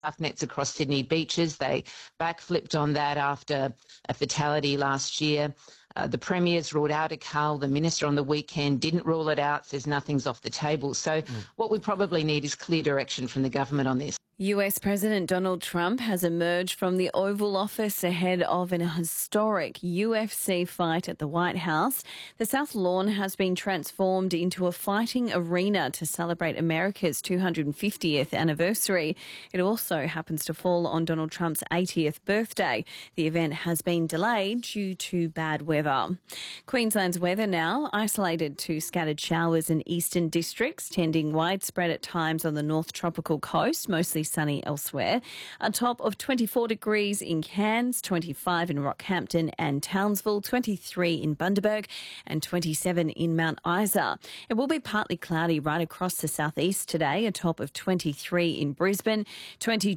nets across Sydney beaches. They backflipped on that after a fatality last year. The Premier's ruled out a cull. The Minister on the weekend didn't rule it out, says nothing's off the table. So what we probably need is clear direction from the government on this. US President Donald Trump has emerged from the Oval Office ahead of an historic UFC fight at the White House. The South Lawn has been transformed into a fighting arena to celebrate America's 250th anniversary. It also happens to fall on Donald Trump's 80th birthday. The event has been delayed due to bad weather. Queensland's weather now, isolated to scattered showers in eastern districts, tending widespread at times on the North Tropical Coast, mostly sunny elsewhere. A top of 24 degrees in Cairns, 25 in Rockhampton and Townsville, 23 in Bundaberg and 27 in Mount Isa. It will be partly cloudy right across the southeast today, a top of 23 in Brisbane, 22